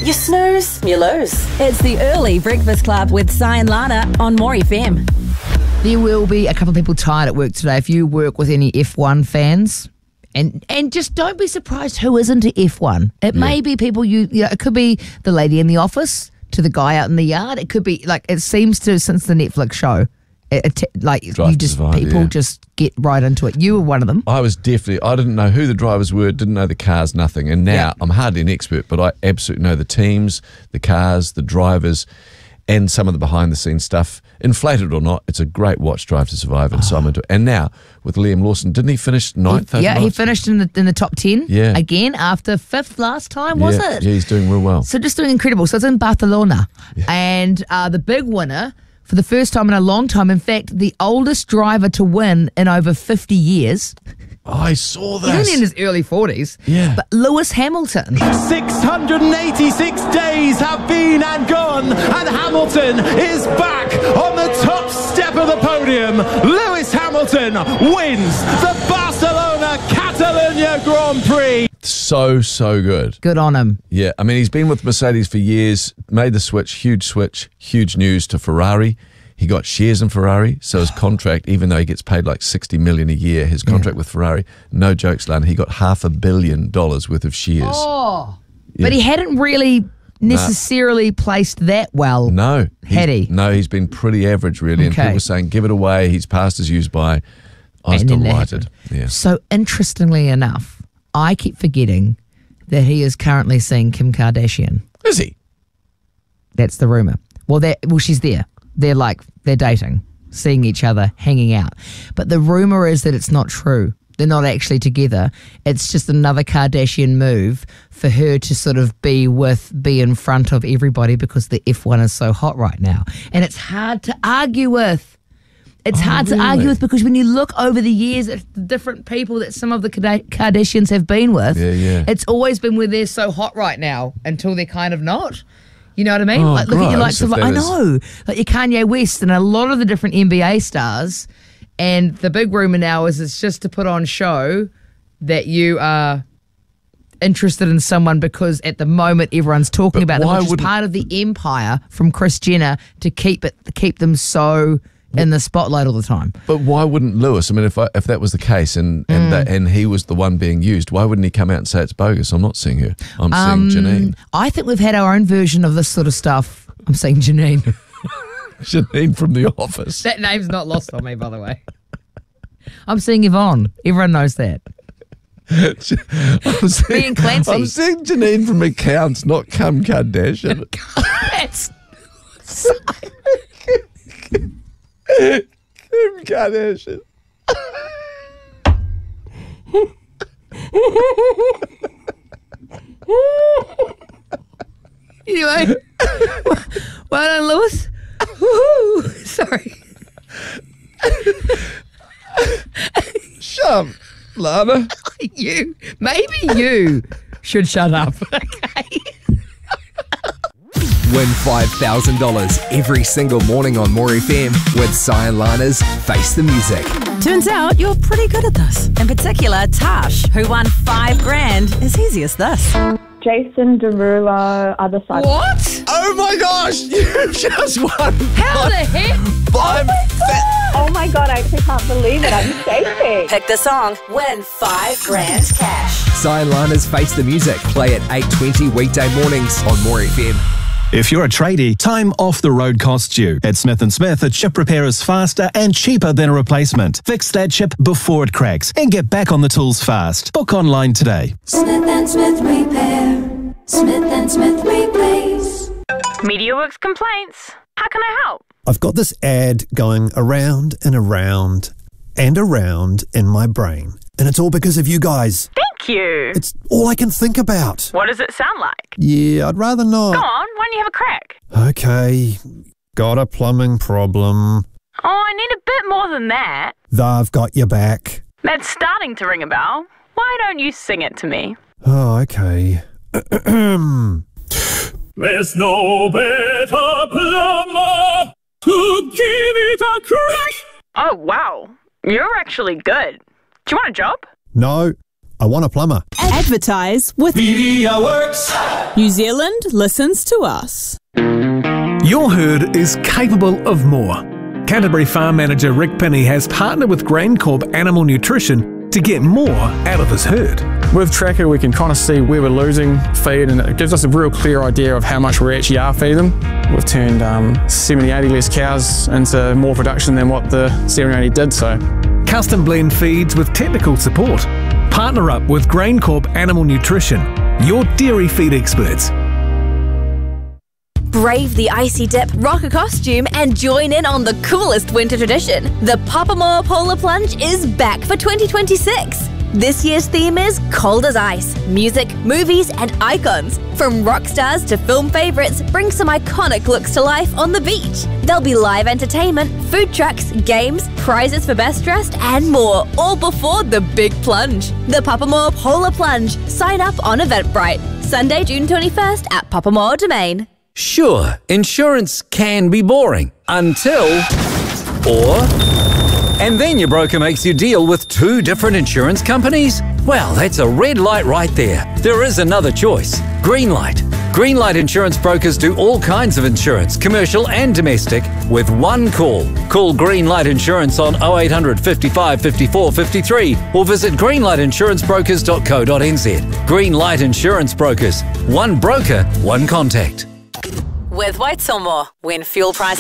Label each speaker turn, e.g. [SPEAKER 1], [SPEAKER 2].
[SPEAKER 1] You snooze, you lose.
[SPEAKER 2] It's the Early Breakfast Club with Si and Lana on More FM.
[SPEAKER 3] There will be a couple of people tired at work today. If you work with any F1 fans, and just don't be surprised who is into F1. It may be people it could be the lady in the office to the guy out in the yard. It could be it seems to since the Netflix show. People just get right into it. You were one of them.
[SPEAKER 4] I didn't know who the drivers were, didn't know the cars, nothing. And now I'm hardly an expert, but I absolutely know the teams, the cars, the drivers, and some of the behind-the-scenes stuff. Inflated or not, it's a great watch, Drive to Survive, and so I'm into it. And now, with Liam Lawson, didn't he finish ninth?
[SPEAKER 3] He finished in the top 10 again after fifth last time, was it?
[SPEAKER 4] Yeah, he's doing real well.
[SPEAKER 3] So just doing incredible. So it's in Barcelona. Yeah. And the big winner, for the first time in a long time, in fact, the oldest driver to win in over 50 years.
[SPEAKER 4] I saw this.
[SPEAKER 3] He's only in his early 40s.
[SPEAKER 4] Yeah.
[SPEAKER 3] But Lewis Hamilton.
[SPEAKER 5] 686 days have been and gone, and Hamilton is back on the top step of the podium. Lewis Hamilton wins the Barcelona Catalunya Grand Prix.
[SPEAKER 4] So good.
[SPEAKER 3] Good on him.
[SPEAKER 4] Yeah, I mean, he's been with Mercedes for years, made the switch, huge news to Ferrari. He got shares in Ferrari, so his contract, even though he gets paid like $60 million a year, his contract with Ferrari, no jokes, Lana, he got $500 million worth of shares.
[SPEAKER 3] Oh, but he hadn't really necessarily placed that well.
[SPEAKER 4] No.
[SPEAKER 3] Had he?
[SPEAKER 4] No, he's been pretty average, really, and people were saying, give it away, he's passed his use by. I was delighted. Yeah.
[SPEAKER 3] So interestingly enough, I keep forgetting that he is currently seeing Kim Kardashian.
[SPEAKER 4] Is he?
[SPEAKER 3] That's the rumor. Well, she's there. They're dating, seeing each other, hanging out. But the rumor is that it's not true. They're not actually together. It's just another Kardashian move for her to sort of be in front of everybody because the F1 is so hot right now. And it's hard to argue with. It's hard to argue with because when you look over the years at the different people that some of the Kardashians have been with, it's always been where they're so hot right now until they're kind of not. You know what I mean?
[SPEAKER 4] Oh,
[SPEAKER 3] look at your likes of, I know, like your Kanye West and a lot of the different NBA stars. And the big rumor now is it's just to put on show that you are interested in someone because at the moment everyone's talking about them, which is part of the empire from Kris Jenner to keep them so in the spotlight all the time.
[SPEAKER 4] But why wouldn't Lewis? I mean, if that was the case and he was the one being used, why wouldn't he come out and say it's bogus? I'm not seeing her. I'm seeing Janine.
[SPEAKER 3] I think we've had our own version of this sort of stuff. I'm saying Janine.
[SPEAKER 4] Janine from The Office.
[SPEAKER 3] That name's not lost on me, by the way. I'm seeing Yvonne. Everyone knows that. Me and Clancy.
[SPEAKER 4] I'm seeing Janine from Accounts, not Kim Kardashian.
[SPEAKER 3] That's
[SPEAKER 4] Kim Kardashian.
[SPEAKER 3] Anyway, well done, Lewis. Woo-hoo. Sorry.
[SPEAKER 4] Shut up, Lana.
[SPEAKER 3] Maybe you should shut up. Okay.
[SPEAKER 6] Win $5,000 every single morning on More FM with Si and Lana's Face the Music.
[SPEAKER 2] Turns out you're pretty good at this. In particular, Tash, who won $5,000, is easy as this.
[SPEAKER 7] Jason Derulo, other side.
[SPEAKER 3] What?
[SPEAKER 4] Oh my gosh, you just won.
[SPEAKER 3] How the heck?
[SPEAKER 7] Oh my God, I actually can't believe it. I'm shaking.
[SPEAKER 2] Pick the song, win $5,000 cash.
[SPEAKER 6] Si and Lana's Face the Music play at 8:20 weekday mornings on More FM.
[SPEAKER 8] If you're a tradie, time off the road costs you. At Smith & Smith, a chip repair is faster and cheaper than a replacement. Fix that chip before it cracks and get back on the tools fast. Book online today.
[SPEAKER 9] Smith & Smith Repair. Smith & Smith Replace.
[SPEAKER 10] MediaWorks complaints. How can I help?
[SPEAKER 11] I've got this ad going around and around and around in my brain. And it's all because of you guys.
[SPEAKER 10] Thank you.
[SPEAKER 11] It's all I can think about.
[SPEAKER 10] What does it sound like?
[SPEAKER 11] Yeah, I'd rather not.
[SPEAKER 10] Go on, why don't you have a crack?
[SPEAKER 11] Okay, got a plumbing problem.
[SPEAKER 10] Oh, I need a bit more than that.
[SPEAKER 11] They've got your back.
[SPEAKER 10] That's starting to ring a bell. Why don't you sing it to me?
[SPEAKER 11] Oh, okay.
[SPEAKER 5] There's no better plumber to give it a crack.
[SPEAKER 10] Oh, wow. You're actually good. Do you want a job?
[SPEAKER 11] No, I want a plumber.
[SPEAKER 1] Advertise with
[SPEAKER 5] MediaWorks.
[SPEAKER 1] New Zealand listens to us.
[SPEAKER 12] Your herd is capable of more. Canterbury Farm Manager Rick Pinney has partnered with GrainCorp Animal Nutrition to get more out of his herd.
[SPEAKER 13] With Tracker, we can kind of see where we're losing feed, and it gives us a real clear idea of how much we actually are feeding. We've turned 70, 80 less cows into more production than what the 70, 80 did, so.
[SPEAKER 12] Custom blend feeds with technical support. Partner up with GrainCorp Animal Nutrition, your dairy feed experts.
[SPEAKER 14] Brave the icy dip, rock a costume, and join in on the coolest winter tradition. The Papamoa Polar Plunge is back for 2026. This year's theme is cold as ice. Music, movies, and icons. From rock stars to film favourites, bring some iconic looks to life on the beach. There'll be live entertainment, food trucks, games, prizes for best dressed, and more, all before the big plunge. The Papamoa Polar Plunge. Sign up on Eventbrite. Sunday, June 21st at Papamoa Domain.
[SPEAKER 15] Sure, insurance can be boring until... And then your broker makes you deal with 2 different insurance companies? Well, that's a red light right there. There is another choice. Greenlight. Greenlight Insurance Brokers do all kinds of insurance, commercial and domestic, with one call. Call Greenlight Insurance on 0800 55 54 53 or visit greenlightinsurancebrokers.co.nz. Greenlight Insurance Brokers. One broker, one contact.
[SPEAKER 2] With White Saumur, when fuel prices